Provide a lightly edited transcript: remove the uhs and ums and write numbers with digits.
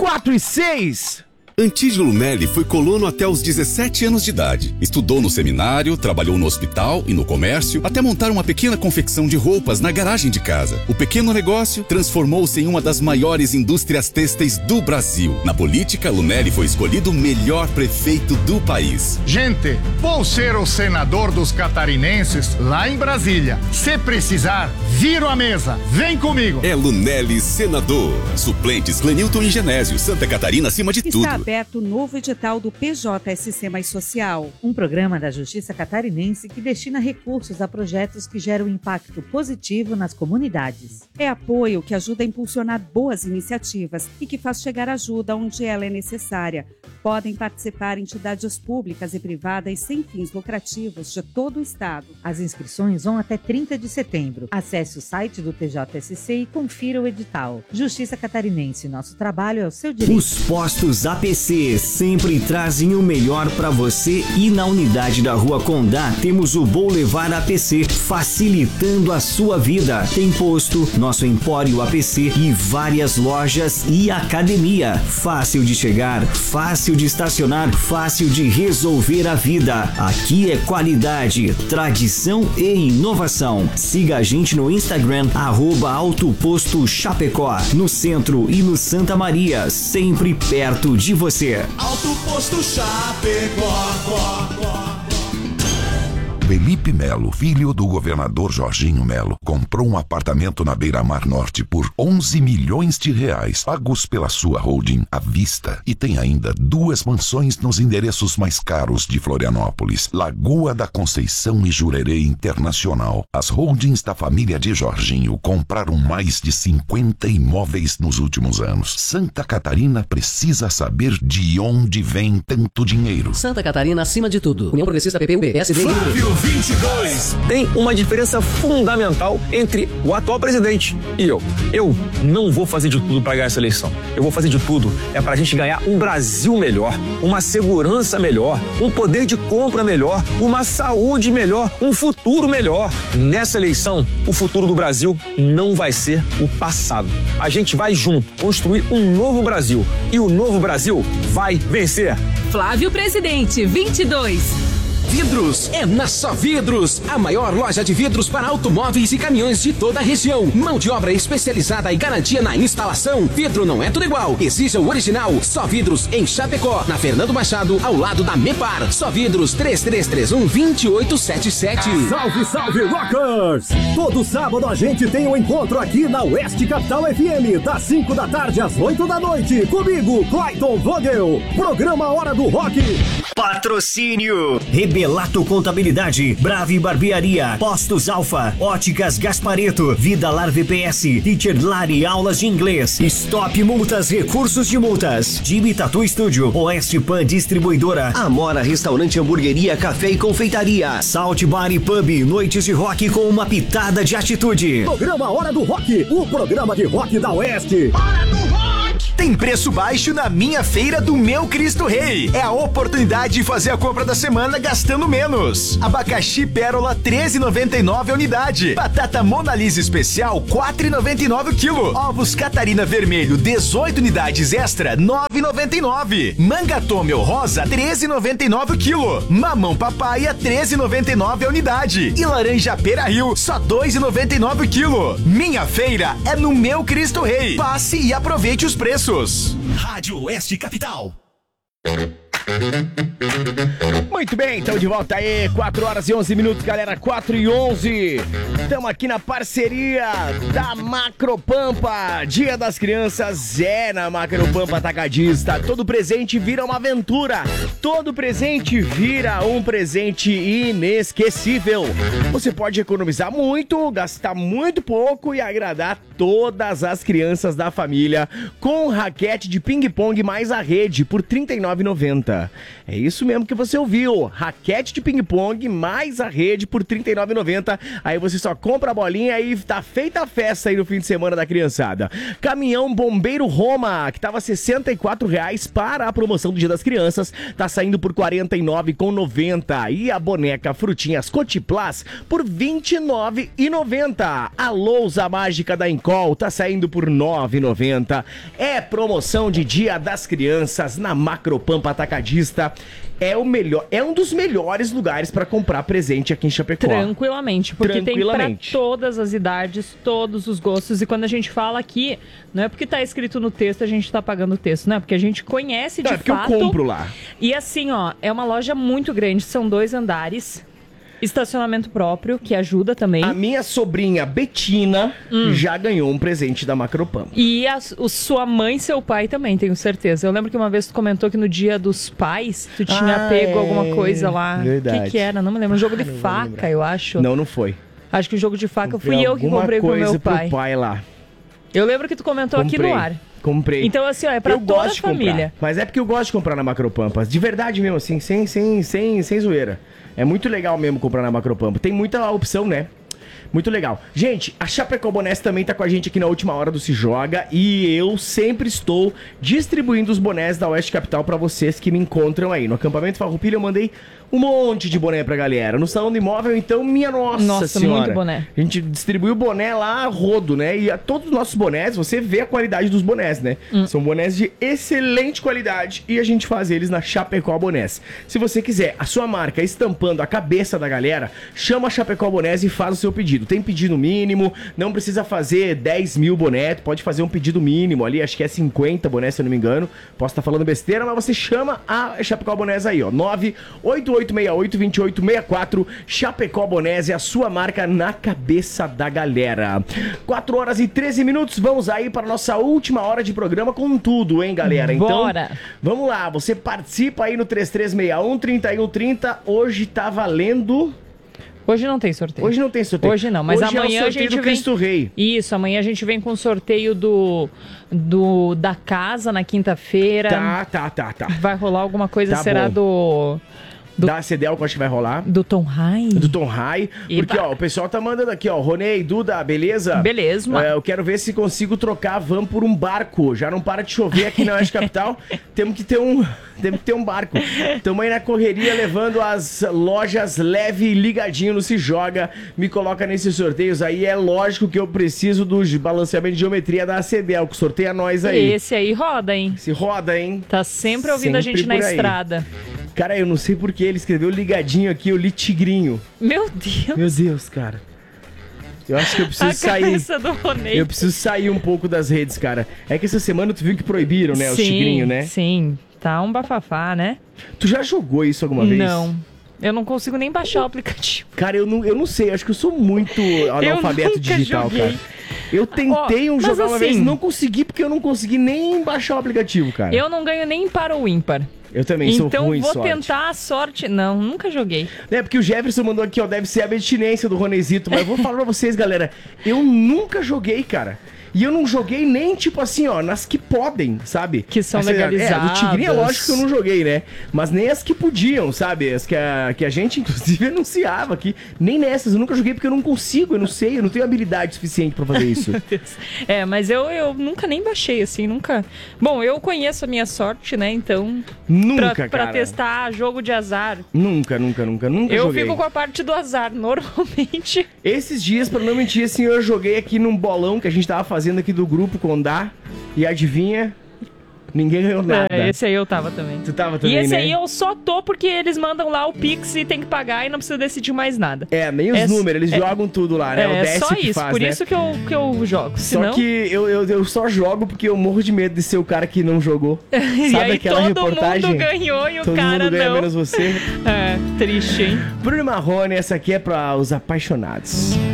4:06. Antídio Lunelli foi colono até os 17 anos de idade. Estudou no seminário, trabalhou no hospital e no comércio, até montar uma pequena confecção de roupas na garagem de casa. O pequeno negócio transformou-se em uma das maiores indústrias têxteis do Brasil. Na política, Lunelli foi escolhido o melhor prefeito do país. Gente, vou ser o senador dos catarinenses lá em Brasília. Se precisar, viro a mesa. Vem comigo. É Lunelli senador. Suplentes Clenilton e Genésio. Santa Catarina acima de tudo. Está aberto o novo edital do PJSC Mais Social, um programa da Justiça Catarinense que destina recursos a projetos que geram impacto positivo nas comunidades. É apoio que ajuda a impulsionar boas iniciativas e que faz chegar ajuda onde ela é necessária. Podem participar entidades públicas e privadas sem fins lucrativos de todo o estado. As inscrições vão até 30 de setembro. Acesse o site do PJSC e confira o edital. Justiça Catarinense, nosso trabalho é o seu direito. Os postos APC sempre trazem o melhor para você e na unidade da Rua Condá temos o Boulevard APC, facilitando a sua vida. Tem posto, nosso Empório APC e várias lojas e academia. Fácil de chegar, fácil de estacionar, fácil de resolver a vida. Aqui é qualidade, tradição e inovação. Siga a gente no Instagram, @Autoposto Chapecó, no centro e no Santa Maria, sempre perto de você. Autoposto Chapecó. Felipe Melo, filho do governador Jorginho Melo, comprou um apartamento na Beira-Mar Norte por 11 milhões de reais, pagos pela sua holding à vista. E tem ainda 2 mansões nos endereços mais caros de Florianópolis, Lagoa da Conceição e Jurerê Internacional. As holdings da família de Jorginho compraram mais de 50 imóveis nos últimos anos. Santa Catarina precisa saber de onde vem tanto dinheiro. Santa Catarina acima de tudo. União Progressista PPUB, PSD. Flávio 22. Tem uma diferença fundamental entre o atual presidente e eu. Eu não vou fazer de tudo para ganhar essa eleição. Eu vou fazer de tudo pra gente ganhar um Brasil melhor, uma segurança melhor, um poder de compra melhor, uma saúde melhor, um futuro melhor. Nessa eleição, o futuro do Brasil não vai ser o passado. A gente vai junto construir um novo Brasil e o novo Brasil vai vencer. Flávio Presidente, 22. Vidros é na Só Vidros, a maior loja de vidros para automóveis e caminhões de toda a região. Mão de obra especializada e garantia na instalação. Vidro não é tudo igual, exija o original. Só Vidros em Chapecó, na Fernando Machado, ao lado da Mepar. Só Vidros 3331-2877. Salve, salve, rockers! Todo sábado a gente tem um encontro aqui na Oeste Capital FM, das 5 da tarde às 8 da noite. Comigo, Clayton Vogel. Programa Hora do Rock. Patrocínio Rebelato Contabilidade, Brave Barbearia, Postos Alfa, Óticas Gaspareto, Vida Lar VPS, Teacher Lari Aulas de Inglês, Stop Multas Recursos de Multas, Jimmy Tattoo Studio, Oeste Pan Distribuidora, Amora Restaurante Hamburgueria, Café e Confeitaria, Salt Bar e Pub, noites de rock com uma pitada de atitude. Programa Hora do Rock, o programa de rock da Oeste. Hora do Rock! Tem preço baixo na Minha Feira do Meu Cristo Rei. É a oportunidade de fazer a compra da semana gastando menos. Abacaxi Pérola 13,99 a unidade. Batata Mona Lisa Especial 4,99 o quilo. Ovos Catarina Vermelho 18 unidades extra 9,99. Manga Tomel Rosa 13,99 o quilo. Mamão Papaya 13,99 a unidade. E laranja Pera Rio só 2,99 o quilo. Minha Feira é no Meu Cristo Rei. Passe e aproveite os preços. Rádio Oeste Capital. Muito bem, então de volta aí, 4 horas e 11 minutos, galera, 4 e 11. Estamos aqui na parceria da Macropampa. Dia das Crianças é na Macropampa Atacadista. Todo presente vira uma aventura. Todo presente vira um presente inesquecível. Você pode economizar muito, gastar muito pouco e agradar todas as crianças da família com raquete de ping-pong mais a rede por R$ 39,90. R$39,90. É isso mesmo que você ouviu. Raquete de ping-pong mais a rede por R$39,90. Aí você só compra a bolinha e tá feita a festa aí no fim de semana da criançada. Caminhão Bombeiro Roma, que tava R$64 para a promoção do Dia das Crianças, tá saindo por R$49,90. E a boneca Frutinhas Cotiplas por R$29,90. A lousa mágica da Encol tá saindo por R$9,90. É promoção de Dia das Crianças na Macropampa Atacadista. É o melhor, é um dos melhores lugares para comprar presente aqui em Chapecó. Tranquilamente, porque tem para todas as idades, todos os gostos. E quando a gente fala aqui, não é porque tá escrito no texto, a gente tá pagando o texto, não é porque a gente conhece de fato. É porque eu compro lá. E assim, ó, é uma loja muito grande, são 2 andares. Estacionamento próprio, que ajuda também. A minha sobrinha Betina já ganhou um presente da Macropampa. E sua mãe e seu pai também, tenho certeza. Eu lembro que uma vez tu comentou que no Dia dos Pais tu tinha pego alguma coisa lá. Verdade. O que era? Não me lembro. Um jogo de faca, eu acho. Não foi. Acho que o jogo de faca fui eu que comprei pro meu pai. Pro pai lá. Eu lembro que tu comentou aqui no ar. Comprei. Então, assim, ó, é pra toda a família. Mas é porque eu gosto de comprar na Macropampa. De verdade mesmo, assim, sem zoeira. É muito legal mesmo comprar na Macropampa. Tem muita opção, né? Muito legal. Gente, a Chapecó Bonés também tá com a gente aqui na última hora do Se Joga. E eu sempre estou distribuindo os bonés da Oeste Capital pra vocês que me encontram aí. No acampamento Farroupilha eu mandei um monte de boné pra galera. No Salão do Imóvel, então, minha nossa senhora. Muito boné. A gente distribuiu boné lá, rodo, né? E a todos os nossos bonés, você vê a qualidade dos bonés, né? São bonés de excelente qualidade e a gente faz eles na Chapecó Bonés. Se você quiser a sua marca estampando a cabeça da galera, chama a Chapecó Bonés e faz o seu pedido. Tem pedido mínimo, não precisa fazer 10 mil boné, pode fazer um pedido mínimo ali, acho que é 50 bonés, se eu não me engano. Posso estar falando besteira, mas você chama a Chapecó Bonés aí, ó. 988682864. Chapecó Bonés é a sua marca na cabeça da galera. 4 horas e 13 minutos, vamos aí para a nossa última hora de programa com tudo, hein, galera? Então, bora! Vamos lá, você participa aí no 3361-3130. Hoje tá valendo... Hoje não tem sorteio. Hoje não tem sorteio. Hoje não, mas hoje amanhã é o a gente do Cristo Rei. Isso, amanhã a gente vem com o sorteio da casa na quinta-feira. Tá. Vai rolar alguma coisa, será bom. Da CDL, que eu acho que vai rolar. Do Tom High. Do Tom High. Porque, ó, o pessoal tá mandando aqui, ó. Ronei, Duda, beleza? Beleza. Eu quero ver se consigo trocar a van por um barco. Já não para de chover aqui na Oeste Capital. Temos que ter um barco. Tamo aí na correria, levando as lojas leve e ligadinho no Se Joga. Me coloca nesses sorteios aí. É lógico que eu preciso do balanceamento de geometria da CDL, que sorteia nós aí. Esse aí roda, hein? Se roda, hein? Tá sempre ouvindo a gente na estrada. Cara, eu não sei porque ele escreveu ligadinho aqui, eu li tigrinho. Meu Deus. Meu Deus, cara. Eu acho que eu preciso sair. Do Ronei. Eu preciso sair um pouco das redes, cara. É que essa semana tu viu que proibiram, né? Os tigrinhos, né? Sim, tá um bafafá, né? Tu já jogou isso alguma vez? Não. Eu não consigo nem baixar o aplicativo. Cara, eu não sei. Acho que eu sou muito analfabeto digital, joguei. cara. Eu tentei jogar uma vez, não consegui, porque eu não consegui nem baixar o aplicativo, cara. Eu não ganho nem para o ímpar. Eu também sou ruim de sorte. Então vou tentar a sorte. Não, nunca joguei. É, porque o Jefferson mandou aqui, ó, deve ser a abstinência do Ronezito. Mas eu vou falar pra vocês, galera, eu nunca joguei, cara. E eu não joguei nem, tipo assim, ó, nas que podem, sabe? Que são legalizadas. Do Tigrinho é lógico que eu não joguei, né? Mas nem as que podiam, sabe? As que a gente, inclusive, anunciava aqui. Nem nessas, eu nunca joguei porque eu não consigo, eu não sei, eu não tenho habilidade suficiente pra fazer isso. Mas eu nunca nem baixei, assim, nunca... Bom, eu conheço a minha sorte, né? Então... Nunca, pra testar jogo de azar. Nunca Eu joguei. fico com a parte do azar, normalmente. Esses dias, pra não mentir, assim, eu joguei aqui num bolão que a gente tava fazendo aqui do grupo Condá. E adivinha? Ninguém ganhou nada. Esse aí eu tava também. Tu tava também, né? E esse né? aí eu só tô porque eles mandam lá o Pix e tem que pagar e não precisa decidir mais nada. Nem os números, eles jogam tudo lá, né? O É só que isso, faz, por né? isso que eu jogo. Senão... Só que eu só jogo porque eu morro de medo de ser o cara que não jogou. E Sabe aí aquela reportagem? Todo mundo ganhou e o todo cara mundo ganha não. menos você. Triste, hein? Bruno Marrone, essa aqui é pra os apaixonados.